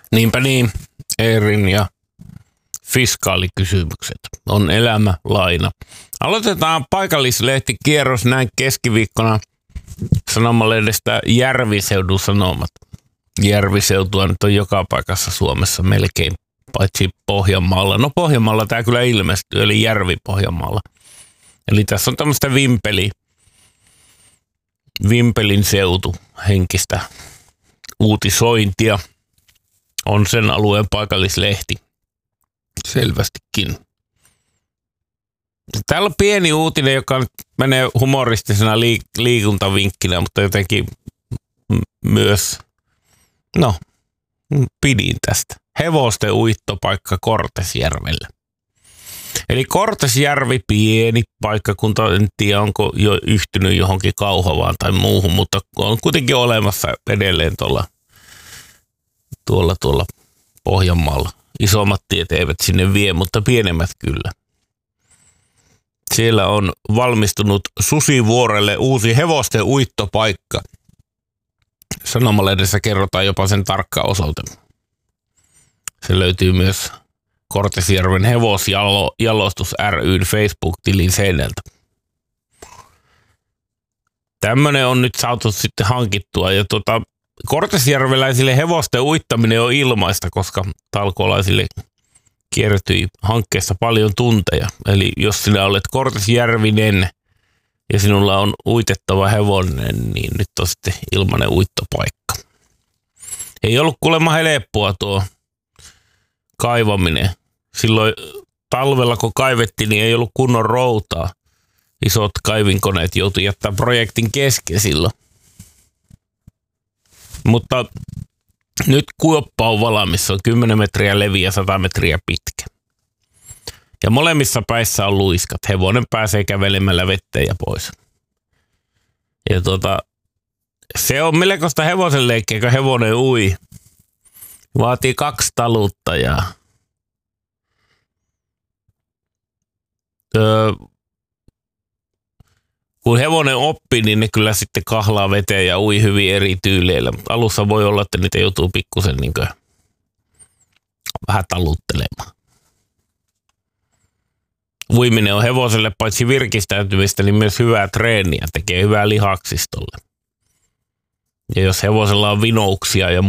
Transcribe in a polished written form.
Niinpä niin, Eerin ja fiskaalikysymykset on elämä laina. Aloitetaan paikallislehtikierros näin keskiviikkona sanomalehdestä Järviseudun Sanomat. Järviseutua nyt on joka paikassa Suomessa melkein, paitsi Pohjanmaalla. No Pohjanmaalla tämä kyllä ilmestyy, eli Järvi-Pohjanmaalla. Eli tässä on tämmöistä Vimpelin seutu henkistä uutisointia. On sen alueen paikallislehti selvästikin. Täällä on pieni uutinen, joka menee humoristisena liikuntavinkkinä, mutta jotenkin myös, pidin tästä. Hevosten uittopaikka Kortesjärvellä. Eli Kortesjärvi, pieni paikkakunta, en tiedä onko jo yhtynyt johonkin Kauhavaan tai muuhun, mutta on kuitenkin olemassa edelleen tuolla Pohjanmaalla. Isommat tiet eivät sinne vie, mutta pienemmät kyllä. Siellä on valmistunut Susivuorelle uusi hevosten uittopaikka. Sanomalehdessä kerrotaan jopa sen tarkka osoite. Se löytyy myös Kortesjärven hevosjalostus ry:n Facebook-tilin seinältä. Tämmönen on nyt saatu sitten hankittua ja kortesjärveläisille hevosten uittaminen on ilmaista, koska talkoolaisille kiertyi hankkeessa paljon tunteja. Eli jos sinä olet kortesjärvinen ja sinulla on uitettava hevonen, niin nyt on sitten ilmainen uittopaikka. Ei ollut kuulemma helppoa tuo kaivaminen. Silloin talvella kun kaivettiin, niin ei ollut kunnon routaa. Isot kaivinkoneet joutui jättää projektin kesken silloin. Mutta nyt kuoppa on valmis, se on 10 metriä leviä, 100 metriä pitkä. Ja molemmissa päissä on luiskat. Hevonen pääsee kävelemällä vetteen ja pois. Ja se on melkoista hevosen leikkiä, kun hevonen ui. Vaatii 2 taluttajaa. Kun hevonen oppii, niin ne kyllä sitten kahlaa veteen ja ui hyvin eri tyyleillä. Mutta alussa voi olla, että niitä joutuu pikkusen vähän taluttelemaan. Uiminen on hevoselle paitsi virkistäytymistä, niin myös hyvää treeniä. Tekee hyvää lihaksistolle. Ja jos hevosella on vinouksia ja